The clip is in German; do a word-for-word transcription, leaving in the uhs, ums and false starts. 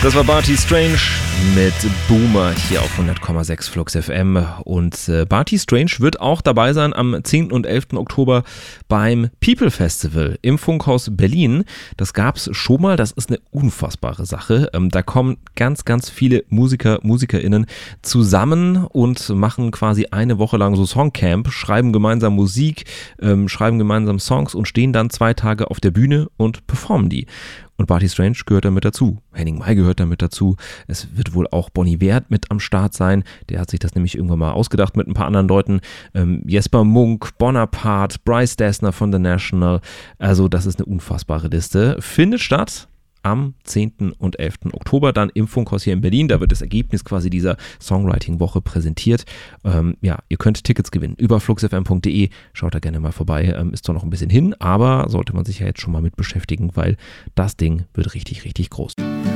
Das war Barty Strange mit Boomer hier auf hundert Komma sechs Flux F M. Und äh, Barty Strange wird auch dabei sein am zehnten und elften Oktober beim People Festival im Funkhaus Berlin. Das gab's schon mal, das ist eine unfassbare Sache. Ähm, da kommen ganz, ganz viele Musiker, MusikerInnen zusammen und machen quasi eine Woche lang so Songcamp, schreiben gemeinsam Musik, ähm, schreiben gemeinsam Songs und stehen dann zwei Tage auf der Bühne und performen die. Und Barty Strange gehört damit dazu. Henning May gehört damit dazu. Es wird wohl auch Bon Iver mit am Start sein. Der hat sich das nämlich irgendwann mal ausgedacht mit ein paar anderen Leuten. Ähm, Jesper Munk, Bonaparte, Bryce Dessner von The National. Also das ist eine unfassbare Liste. Findet statt am zehnten und elften Oktober dann im Funkhaus hier in Berlin. Da wird das Ergebnis quasi dieser Songwriting-Woche präsentiert. Ähm, ja, ihr könnt Tickets gewinnen über fluxfm punkt de. Schaut da gerne mal vorbei. Ähm, ist zwar noch ein bisschen hin, aber sollte man sich ja jetzt schon mal mit beschäftigen, weil das Ding wird richtig, richtig groß.